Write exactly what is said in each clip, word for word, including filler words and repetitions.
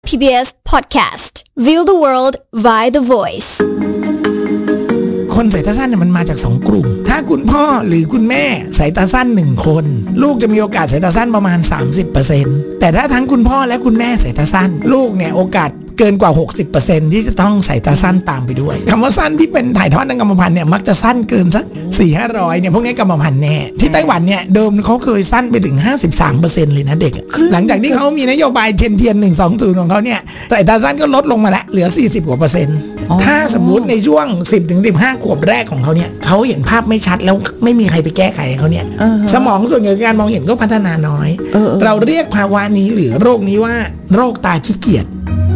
พี บี เอส Podcast View the world via the voice คนสายตาสั้นเนี่ยมันมาจากสองกลุ่มถ้าคุณพ่อหรือคุณแม่สายตาสั้นหนึ่งคนลูกจะมีโอกาสสายตาสั้นประมาณ สามสิบเปอร์เซ็นต์ แต่ถ้าทั้งคุณพ่อและคุณแม่สายตาสั้นลูกเนี่ยโอกาสเกินกว่า หกสิบเปอร์เซ็นต์ ที่จะต้องสายตาสั้นตามไปด้วยคำว่าสั้นที่เป็นถ่ายทอดทางกรรมพันธุ์เนี่ยมักจะสั้นเกินสัก สี่ถึงห้าร้อย เนี่ยพวกนี้กรรมพันธุ์แน่ที่ไต้หวันเนี่ยเดิมเขาเคยสั้นไปถึง ห้าสิบสามเปอร์เซ็นต์ เลยนะเด็กหลังจากที่เขามีนโยบายเทียนเทียนหนึ่งสองศูนย์ของเขาเนี่ยสายตาสั้นก็ลดลงมาแล้วเหลือสี่สิบกว่าเปอร์เซ็นต์ถ้าสมมุติในช่วง สิบถึงสิบห้า ขวบแรกของเขาเนี่ยเขาเห็นภาพไม่ชัดแล้วไม่มีใครไปแก้ไขเขาเนี่ยสมองส่วนใหญ่การมองเห็นก็พัฒนาน้อยเราเรียกภาวะนี้หรือโรคนี้ว่าโรคตาขี้เกียจ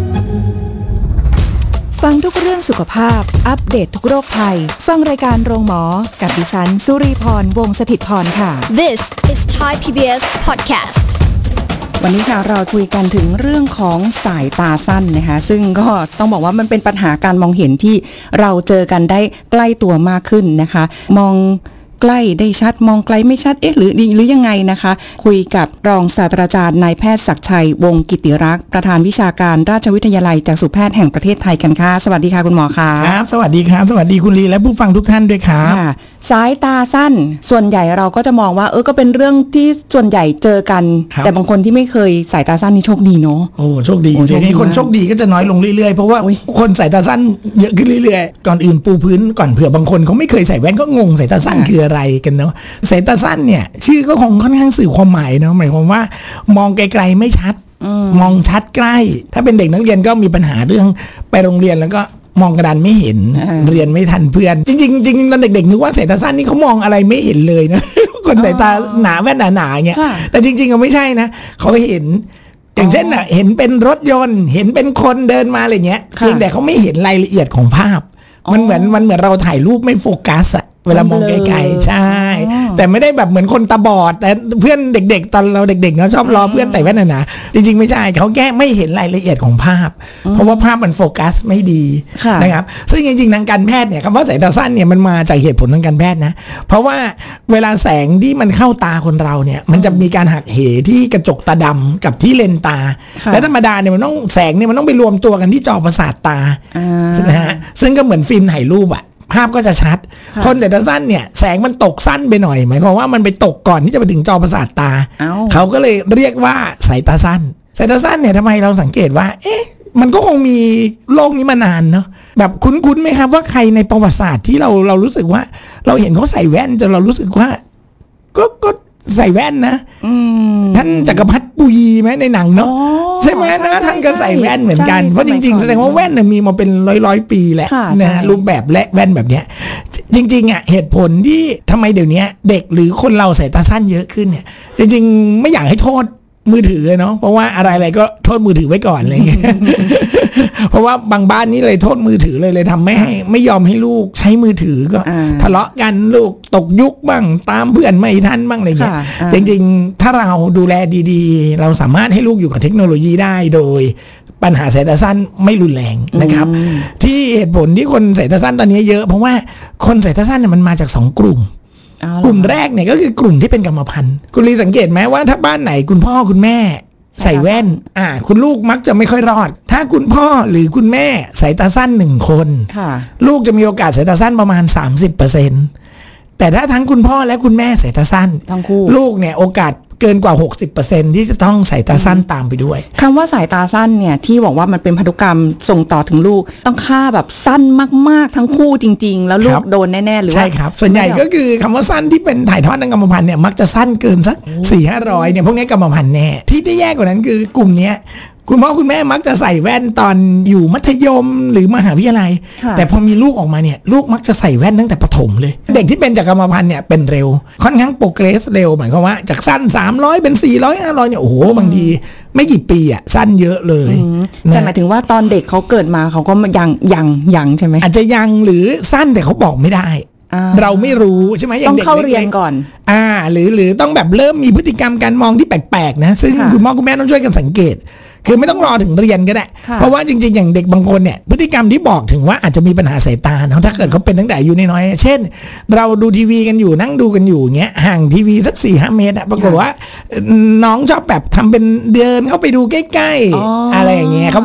ฟังทุกเรื่องสุขภาพอัปเดต ท, ทุกโรคภัยฟังรายการโรงหมอกับดิฉันสุรีพรวงศ์สถิตย์พรค่ะ This is Thai พี บี เอส Podcast วันนี้ค่ะเราคุยกันถึงเรื่องของสายตาสั้นนะคะซึ่งก็ต้องบอกว่ามันเป็นปัญหาการมองเห็นที่เราเจอกันได้ใกล้ตัวมากขึ้นนะคะมองใกล้ได้ชัดมองไกลไม่ชัดเอ๊ะหรือหรือยังไงนะคะคุยกับรองศาสตราจารย์นายแพทย์ศักดิ์ชัยวงศ์กิติรักษ์ประธานวิชาการราชวิทยาลัยจักษุแพทย์แห่งประเทศไทยกันค่ะสวัสดีค่ะคุณหมอค่ะครับสวัสดีครับสวัสดีคุณลีและผู้ฟังทุกท่านด้วยครับสายตาสั้นส่วนใหญ่เราก็จะมองว่าเออก็เป็นเรื่องที่ส่วนใหญ่เจอกันแต่บางคนที่ไม่เคยสายตาสั้นนี่โชคดีเนาะโอ้โชคดีเดี๋ยวนี้คนโชคดีก็จะน้อยลงเรื่อยๆเพราะว่าคนสายตาสั้นเยอะขึ้นเรื่อยๆก่อนอื่นปูพื้นก่อนเผื่อบางคนเขาไม่เคยใส่แว่นก็งงสายตาสั้นคืออะไรกันเนาะสายตาสั้นเนี่ยชื่อก็คงค่อนข้างสื่อความหมายเนาะหมายความว่ามองไกลๆไม่ชัดมองชัดใกล้ถ้าเป็นเด็กนักเรียนก็มีปัญหาเรื่องไปโรงเรียนแล้วก็มองกระดานไม่เห็นเรียนไม่ทันเพื่อนจริงๆจริงๆตอนเด็กๆนึกว่าสายตาสั้นนี่เขามองอะไรไม่เห็นเลยนะ คนสายตาหนาแว่นหนาๆเงี้ยแต่จริงๆก็ไม่ใช่นะเขาเห็นอย่างเช่นน่ะเห็นเป็นรถยนต์เห็นเป็นคนเดินมาอะไรเงี้ยเพียงแต่เขาไม่เห็นรายละเอียดของภาพมันเหมือนมันเหมือนเราถ่ายรูปไม่โฟกัสอะเวลามองไกลๆใช่แต่ไม่ได้แบบเหมือนคนตาบอดแต่เพื่อนเด็กๆตอนเราเด็กๆเราชอบล้อเพื่อนแต่แว่นน่ะนะจริงๆไม่ใช่เขาแค่ไม่เห็นรายละเอียดของภาพเพราะว่าภาพมันโฟกัสไม่ดีนะครับซึ่งจริงๆทางการแพทย์เนี่ยคำว่าสายตาสั้นเนี่ยมันมาจากเหตุผลทางการแพทย์นะเพราะว่าเวลาแสงที่มันเข้าตาคนเราเนี่ยมันจะมีการหักเหที่กระจกตาดำกับที่เลนตาและธรรมดาเนี่ยมันต้องแสงเนี่ยมันต้องไปรวมตัวกันที่จอประสาทตาใช่ไหมฮะซึ่งก็เหมือนฟิล์มถ่ายรูปอะภาพก็จะชัดคนสายตาสั้นเนี่ยแสงมันตกสั้นไปหน่อยหมายความว่ามันไปตกก่อนที่จะไปถึงจอประสาทตาเขาก็เลยเรียกว่าสายตาสั้นสายตาสั้นเนี่ยทำไมเราสังเกตว่าเอ๊ะมันก็คงมีโลกนี้มานานเนาะแบบคุ้นๆไหมครับว่าใครในประวัติศาสตร์ที่เราเรารู้สึกว่าเราเห็นเขาใส่แว่นจนเรารู้สึกว่าก็ก็ใส่แว่นนะท่านจักรพรรดิปุยไหมในหนังเนาะใช่ไหมนะท่านก็ใส่แว่นเหมือนกันเพราะจริงๆแสดงว่าแว่นเนี่ยมีมาเป็นร้อยร้อยปีแหละนะฮะรูปแบบและแว่นแบบเนี้ยจริงๆอ่ะเหตุผลที่ทำไมเดี๋ยวนี้เด็กหรือคนเราสายตาสั้นเยอะขึ้นเนี่ยจริงๆไม่อยากให้โทษมือถือเนาะเพราะว่าอะไรๆก็โทษมือถือไว้ก่อนอะไรเงี้ยเพราะว่าบางบ้านนี่เลยโทษมือถือเลยเลยทำไม่ให้ไม่ยอมให้ลูกใช้มือถือก็ทะเลาะกันลูกตกยุคบ้างตามเพื่อนไม่ทันบ้างอะไรเงี้ยจริงๆถ้าเราดูแลดีๆเราสามารถให้ลูกอยู่กับเทคโนโลยีได้โดยปัญหาสายตาสั้นไม่รุนแรงนะครับที่เหตุผลที่คนสายตาสั้นตอนนี้เยอะเพราะว่าคนสายตาสั้นเนี่ยมันมาจากสองกลุ่มกลุ่มแรกเนี่ยก็คือกลุ่มที่เป็นกรรมพันธุ์คุณลีสังเกตไหมว่าถ้าบ้านไหนคุณพ่อคุณแม่ใส่แว่นอ่าคุณลูกมักจะไม่ค่อยรอดถ้าคุณพ่อหรือคุณแม่สายตาสั้นหนึ่งคนลูกจะมีโอกาสสายตาสั้นประมาณ สามสิบเปอร์เซ็นต์ แต่ถ้าทั้งคุณพ่อและคุณแม่สายตาสั้นทั้งคู่ลูกเนี่ยโอกาสเกินกว่า หกสิบเปอร์เซ็นต์ ที่จะต้องสายตาสั้นตามไปด้วยคำว่าสายตาสั้นเนี่ยที่บอกว่ามันเป็นพันธุกรรมส่งต่อถึงลูกต้องค่าแบบสั้นมากๆทั้งคู่จริงๆแล้วลูกโดนแน่ๆหรือว่าใช่ครับส่วนใหญ่ก็คือคำว่าสั้นที่เป็นถ่ายทอดทางกรรมพันธุ์เนี่ยมักจะสั้นเกินสัก สี่ถึงห้าร้อย เนี่ยพวกนี้กรรมพันธุ์แน่ที่ได้แย่กว่านั้นคือกลุ่มนี้คุณพ่อคุณแม่มักจะใส่แว่นตอนอยู่มัธยมหรือมหาวิทยาลัยแต่พอมีลูกออกมาเนี่ยลูกมักจะใส่แว่นตั้งแต่ประถมเลยเด็กที่เป็นจากกรรมพันธุ์เนี่ยเป็นเร็วค่อนข้างโปรเกรสเร็วหมายความว่าจากสั้นสามร้อยเป็นสี่ร้อย ห้าร้อยเนี่ยโอ้โหบางทีไม่กี่ปีอ่ะสั้นเยอะเลยแต่หมายถึงว่าตอนเด็กเขาเกิดมาเขาก็ยังยังยังใช่ไหมอาจจะยังหรือสั้นแต่เขาบอกไม่ได้เราไม่รู้ใช่ไหมต้องเข้าเรียนก่อนอ่าหรือหรือต้องแบบเริ่มมีพฤติกรรมการมองที่แปลกๆนะซึ่งคุณพ่อคุณแม่ต้องช่วยกันสังเกตคือไม่ต้องรอถึงเรียนก็ได้เพราะว่าจริงๆอย่างเด็กบางคนเนี่ยพฤติกรรมที่บอกถึงว่าอาจจะมีปัญหาสายตาเนาะถ้าเกิดเขาเป็นตั้งแต่อายุน้อยๆเช่นเราดูทีวีกันอยู่นั่งดูกันอยู่เงี้ยห่างทีวีสัก สี่ถึงห้า เมตรอะปรากฏว่าน้องชอบแบบทำเป็นเดินเข้าไปดูใกล้ๆอะไรอย่างเงี้ย